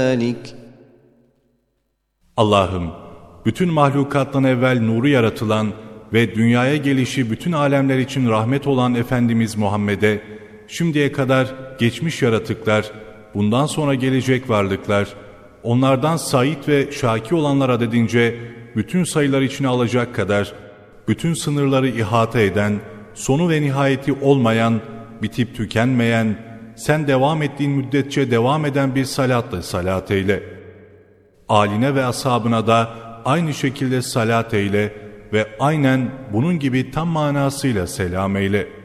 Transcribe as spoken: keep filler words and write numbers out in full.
Allah'ım, bütün mahlukattan evvel nuru yaratılan ve dünyaya gelişi bütün alemler için rahmet olan Efendimiz Muhammed'e, şimdiye kadar geçmiş yaratıklar, bundan sonra gelecek varlıklar, onlardan sait ve şaki olanlar adedince bütün sayılar içine alacak kadar, bütün sınırları ihata eden, sonu ve nihayeti olmayan, bitip tükenmeyen, sen devam ettiğin müddetçe devam eden bir salatla salat eyle. Âline ve ashabına da aynı şekilde salat eyle ve aynen bunun gibi tam manasıyla selam eyle.